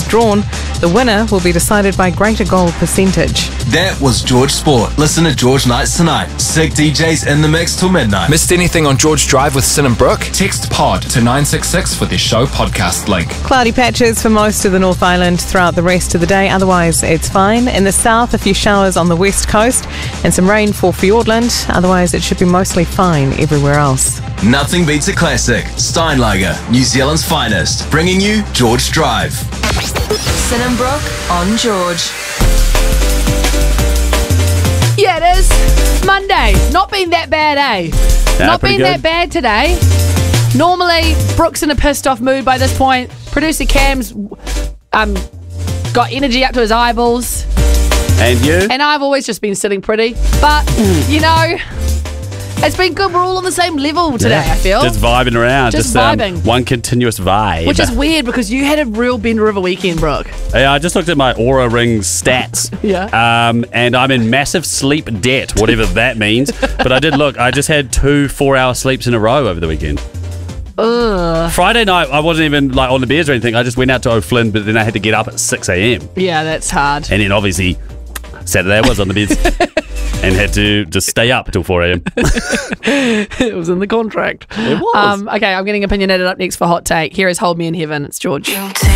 drawn. The winner will be decided by greater goal percentage. That was George Sport. Listen to George Nights tonight. Sick DJs in the mix till midnight. Missed anything on George Drive with Sin and Brooke? Text POD to 966 for the show podcast link. Cloudy patches for most of the North Island throughout the rest of the day. Otherwise, it's fine. In the south, a few showers on the west coast and some rain for Fiordland. Otherwise, it should be mostly fine everywhere else. Nothing beats a classic. Steinlager, New Zealand's finest. Bringing you George Drive. Sin and Brooke on George. Yeah, it is. Monday. Not been that bad, eh? Not been that bad today. Normally, Brooke's in a pissed off mood by this point. Producer Cam's got energy up to his eyeballs. And you? And I've always just been sitting pretty. But, you know, it's been good. We're all on the same level today, I feel. Just vibing around. Just vibing. One continuous vibe. Which is weird because you had a real bender of a weekend, Brooke. Yeah, I just looked at my Aura Ring stats. Yeah. And I'm in massive sleep debt, whatever that means. But I did look. I just had 2 4-hour sleeps in a row over the weekend. Ugh. Friday night, I wasn't even like on the beers or anything. I just went out to O'Flynn, but then I had to get up at 6 a.m. Yeah, that's hard. And then obviously Saturday I was on the beds and had to just stay up until 4 a.m. It was in the contract. It was. Okay, I'm getting opinionated up next for Hot Take. Here is Hold Me in Heaven. It's George. Guilty.